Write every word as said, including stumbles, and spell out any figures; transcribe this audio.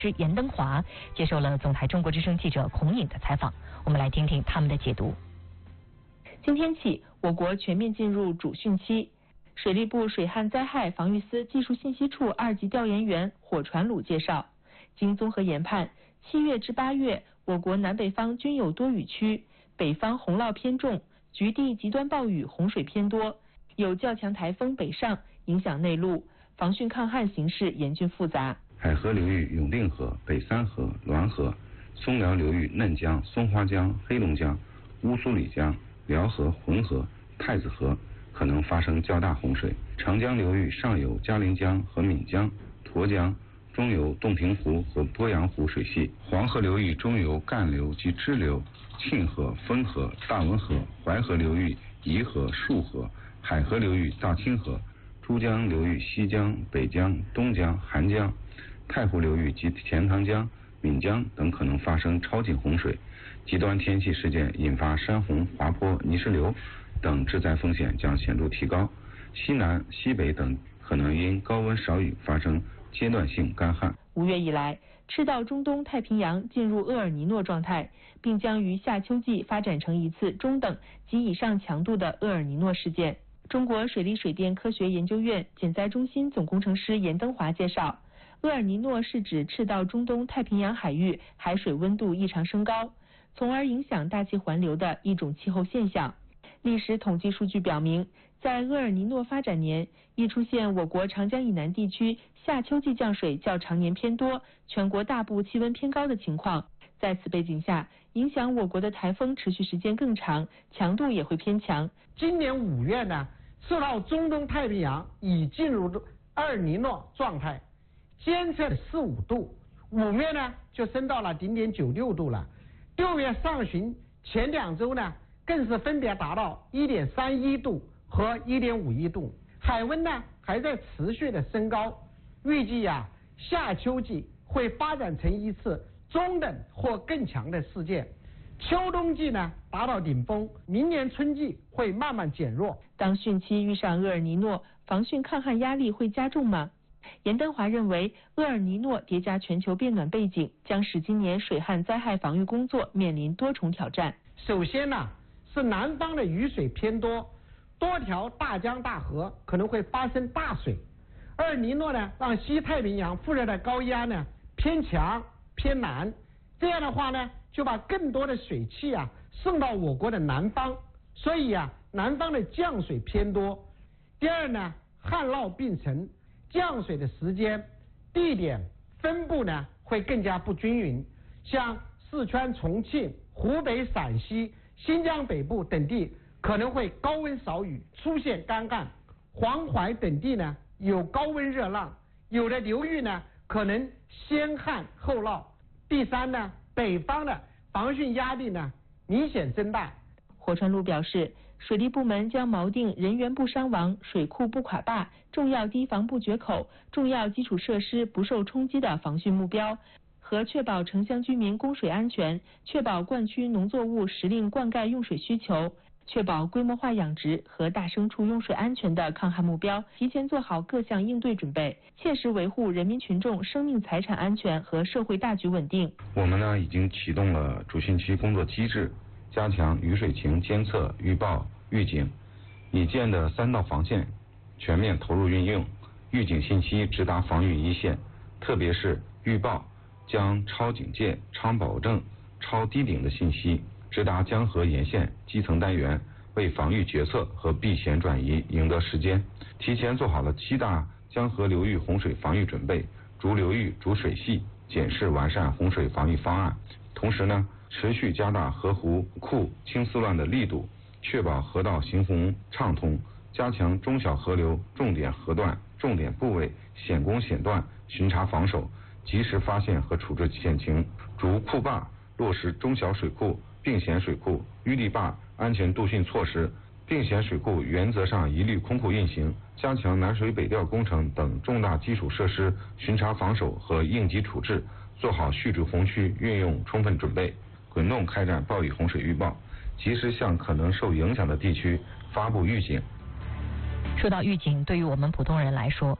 是严登华接受了总台中国之声记者孔颖的采访，我们来听听他们的解读。今天起，我国全面进入主汛期。水利部水旱灾害防御司技术信息处二级调研员火传鲁介绍，经综合研判，七月至八月，我国南北方均有多雨区，北方洪涝偏重，局地极端暴雨洪水偏多，有较强台风北上影响内陆，防汛抗旱形势严峻复杂。 海河流域永定河、北三河、滦河，松辽流域嫩江、松花江、黑龙江、乌苏里江、辽河、浑河、太子河可能发生较大洪水。长江流域上游嘉陵江和岷江、沱江，中游洞庭湖和鄱阳湖水系。黄河流域中游干流及支流沁河、汾河、大汶河，淮河流域沂河、束河，海河流域大清河，珠江流域西江、北江、东江、韩江，太湖流域及钱塘江、岷江等可能发生超警洪水。极端天气事件引发山洪、滑坡、泥石流等致灾风险将显著提高。西南、西北等可能因高温少雨发生阶段性干旱。 五月以来，赤道中东太平洋进入厄尔尼诺状态，并将于夏秋季发展成一次中等及以上强度的厄尔尼诺事件。中国水利水电科学研究院减灾中心总工程师严登华介绍，厄尔尼诺是指赤道中东太平洋海域海水温度异常升高，从而影响大气环流的一种气候现象。历史统计数据表明，在厄尔尼诺发展年，易出现我国长江以南地区夏秋季降水较常年偏多，全国大部气温偏高的情况。在此背景下，影响我国的台风持续时间更长，强度也会偏强。 今年五月呢，赤道中东太平洋已进入厄尔尼诺状态，监测四五度，五月呢就升到了零点九六度了，六月上旬前两周呢更是分别达到一点三一度和一点五一度，海温呢还在持续的升高，预计呀、啊、夏秋季会发展成一次中等或更强的事件，秋冬季呢达到顶峰，明年春季会慢慢减弱。 当汛期遇上厄尔尼诺，防汛抗旱压力会加重吗？严登华认为，厄尔尼诺叠加全球变暖背景，将使今年水旱灾害防御工作面临多重挑战。 首先呢，是南方的雨水偏多，多条大江大河可能会发生大水。厄尔尼诺呢，让西太平洋副热带高压呢偏强偏南，这样的话呢，就把更多的水汽啊送到我国的南方，所以啊，南方的降水偏多。第二呢，旱涝并存，降水的时间、地点、分布呢会更加不均匀，像四川、重庆、湖北、陕西、新疆北部等地可能会高温少雨，出现干旱；黄淮等地呢有高温热浪，有的流域呢可能先旱后涝。第三呢，北方的防汛压力呢明显增大。 火传鲁表示，水利部门将锚定人员不伤亡、水库不垮坝、重要堤防不决口、重要基础设施不受冲击的防汛目标，和确保城乡居民供水安全，确保灌区农作物时令灌溉用水需求，确保规模化养殖和大牲畜用水安全的抗旱目标，提前做好各项应对准备，切实维护人民群众生命财产安全和社会大局稳定。 我们呢已经启动了主汛期工作机制，加强雨水情监测、预报、预警，已建的三道防线全面投入运用，预警信息直达防御一线，特别是预报将超警戒、超保证、超低顶的信息直达江河沿线基层单元，为防御决策和避险转移赢得时间。提前做好了七大江河流域洪水防御准备，逐流域、逐水系检视完善洪水防御方案。同时呢，持续加大河湖库清丝乱的力度，确保河道行洪畅通，加强中小河流重点河段、重点部位险攻险段巡查防守，及时发现和处置险情，逐库坝落实中小水库、并险水库、淤堤坝安全渡汛措施，并险水库原则上一律空库运行，加强南水北调工程等重大基础设施巡查防守和应急处置，做好蓄滞洪区运用充分准备，滚动开展暴雨洪水预报，及时向可能受影响的地区发布预警。 说到预警，对于我们普通人来说，